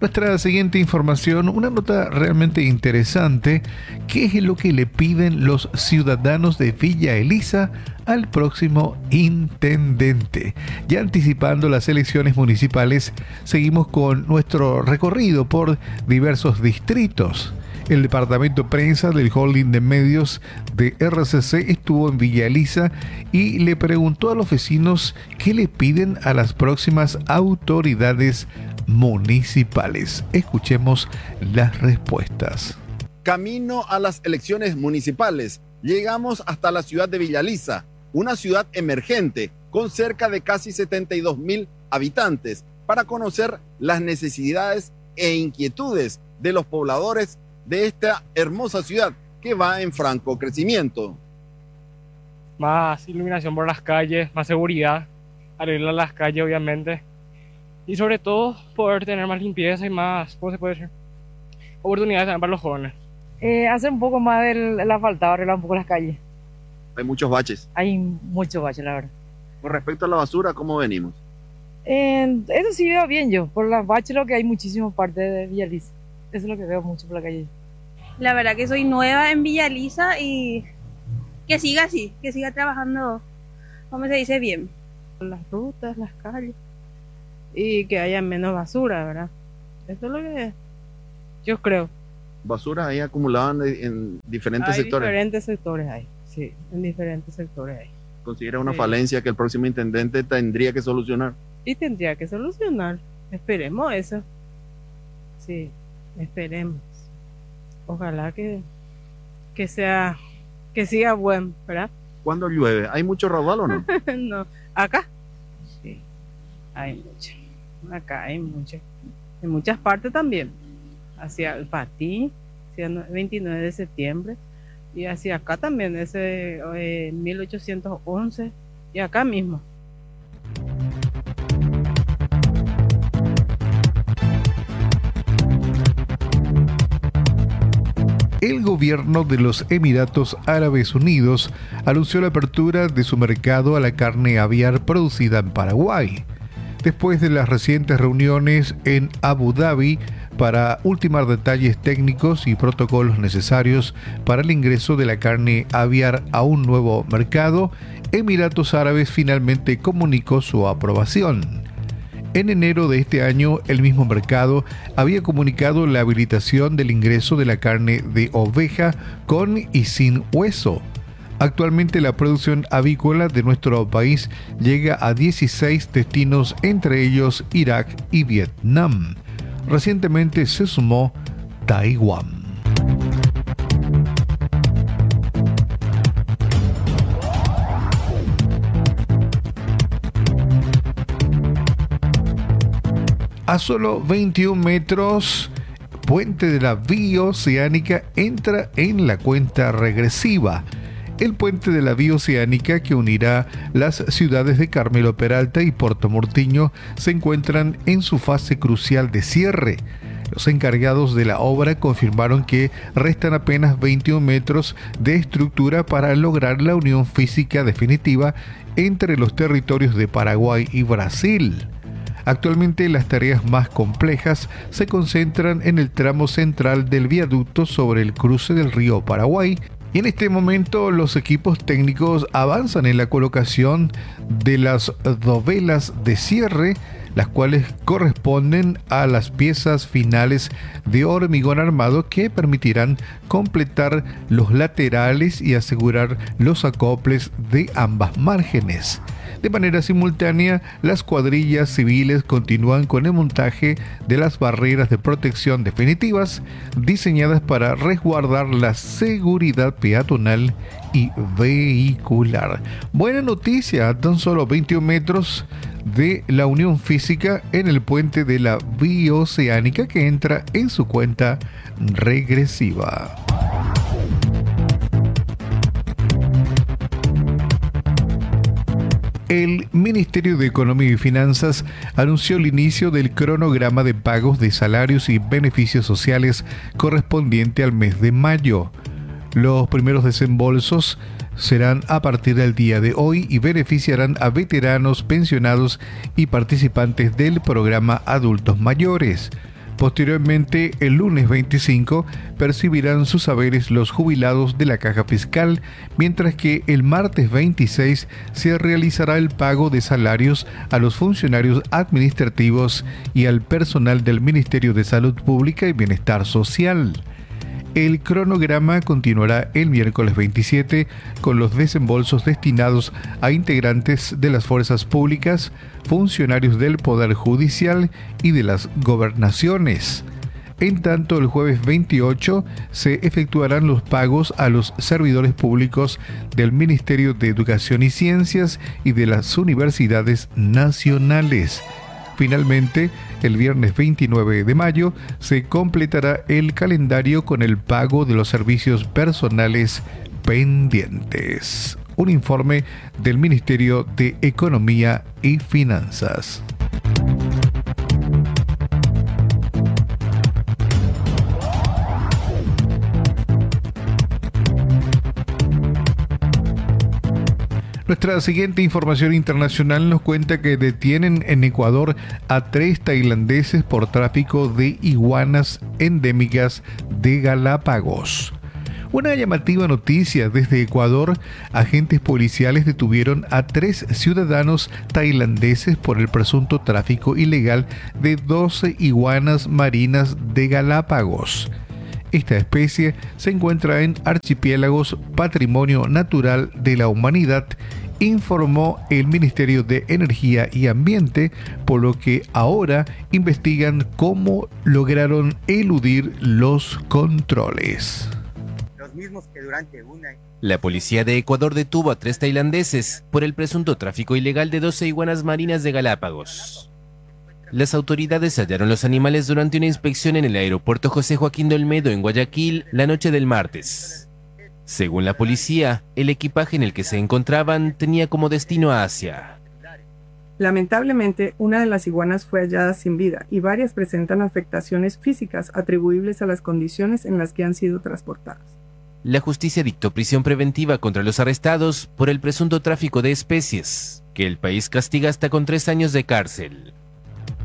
Nuestra siguiente información, una nota realmente interesante. ¿Qué es lo que le piden los ciudadanos de Villa Elisa al próximo intendente? Ya anticipando las elecciones municipales, seguimos con nuestro recorrido por diversos distritos. El departamento prensa del holding de medios de RCC estuvo en Villa Elisa y le preguntó a los vecinos qué le piden a las próximas autoridades municipales. Escuchemos las respuestas. Camino a las elecciones municipales, llegamos hasta la ciudad de Villa Elisa, una ciudad emergente con cerca de casi 72,000 habitantes, para conocer las necesidades e inquietudes de los pobladores de esta hermosa ciudad que va en franco crecimiento. Más iluminación por las calles, más seguridad, arreglar las calles obviamente, y sobre todo poder tener más limpieza y más, ¿cómo se puede decir? Oportunidades también para los jóvenes. Hacer un poco más del asfaltado, arreglar un poco las calles. Hay muchos baches. Hay muchos baches, la verdad. Con respecto a la basura, ¿cómo venimos? Eso sí veo bien yo, por las baches lo que hay muchísimas partes de Villa Elisa. Eso es lo que veo mucho por la calle. La verdad que soy nueva en Villa Elisa y que siga así, que siga trabajando, como se dice, bien. Las rutas, las calles y que haya menos basura, ¿verdad? Eso es lo que yo creo. Basura ahí acumuladas en diferentes sectores. Diferentes sectores hay, sí, en diferentes sectores hay. ¿Considera una falencia que el próximo intendente tendría que solucionar? Y tendría que solucionar. Esperemos eso. Sí, esperemos. Ojalá que siga bueno, ¿verdad? ¿Cuándo llueve? ¿Hay mucho raudal o no? No, acá sí, hay mucho. Acá hay mucho. En muchas partes también. Hacia el Patí, hacia el 29 de septiembre. Y hacia acá también, ese 1811. Y acá mismo. El gobierno de los Emiratos Árabes Unidos anunció la apertura de su mercado a la carne aviar producida en Paraguay. Después de las recientes reuniones en Abu Dhabi para ultimar detalles técnicos y protocolos necesarios para el ingreso de la carne aviar a un nuevo mercado, Emiratos Árabes finalmente comunicó su aprobación. En enero de este año, el mismo mercado había comunicado la habilitación del ingreso de la carne de oveja con y sin hueso. Actualmente la producción avícola de nuestro país llega a 16 destinos, entre ellos Irak y Vietnam. Recientemente se sumó Taiwán. A solo 21 metros, Puente de la Vía Oceánica entra en la cuenta regresiva. El puente de la Vía Oceánica, que unirá las ciudades de Carmelo Peralta y Puerto Murtiño, se encuentran en su fase crucial de cierre. Los encargados de la obra confirmaron que restan apenas 21 metros de estructura para lograr la unión física definitiva entre los territorios de Paraguay y Brasil. Actualmente las tareas más complejas se concentran en el tramo central del viaducto sobre el cruce del río Paraguay, y en este momento los equipos técnicos avanzan en la colocación de las dovelas de cierre, las cuales corresponden a las piezas finales de hormigón armado que permitirán completar los laterales y asegurar los acoples de ambas márgenes. De manera simultánea, las cuadrillas civiles continúan con el montaje de las barreras de protección definitivas, diseñadas para resguardar la seguridad peatonal y vehicular. Buena noticia, a tan solo 21 metros de la unión física en el puente de la Vía Oceánica, que entra en su cuenta regresiva. El Ministerio de Economía y Finanzas anunció el inicio del cronograma de pagos de salarios y beneficios sociales correspondiente al mes de mayo. Los primeros desembolsos serán a partir del día de hoy y beneficiarán a veteranos, pensionados y participantes del programa Adultos Mayores. Posteriormente, el lunes 25, percibirán sus haberes los jubilados de la caja fiscal, mientras que el martes 26 se realizará el pago de salarios a los funcionarios administrativos y al personal del Ministerio de Salud Pública y Bienestar Social. El cronograma continuará el miércoles 27 con los desembolsos destinados a integrantes de las fuerzas públicas, funcionarios del Poder Judicial y de las gobernaciones. En tanto, el jueves 28 se efectuarán los pagos a los servidores públicos del Ministerio de Educación y Ciencias y de las universidades nacionales. Finalmente, el viernes 29 de mayo se completará el calendario con el pago de los servicios personales pendientes. Un informe del Ministerio de Economía y Finanzas. Nuestra siguiente información internacional nos cuenta que detienen en Ecuador a 3 tailandeses por tráfico de iguanas endémicas de Galápagos. Una llamativa noticia desde Ecuador: agentes policiales detuvieron a 3 ciudadanos tailandeses por el presunto tráfico ilegal de 12 iguanas marinas de Galápagos. Esta especie se encuentra en archipiélagos Patrimonio Natural de la Humanidad, informó el Ministerio de Energía y Ambiente, por lo que ahora investigan cómo lograron eludir los controles. La policía de Ecuador detuvo a 3 tailandeses por el presunto tráfico ilegal de 12 iguanas marinas de Galápagos. Las autoridades hallaron los animales durante una inspección en el aeropuerto José Joaquín de Olmedo en Guayaquil la noche del martes. Según la policía, el equipaje en el que se encontraban tenía como destino a Asia. Lamentablemente, una de las iguanas fue hallada sin vida y varias presentan afectaciones físicas atribuibles a las condiciones en las que han sido transportadas. La justicia dictó prisión preventiva contra los arrestados por el presunto tráfico de especies, que el país castiga hasta con 3 años de cárcel.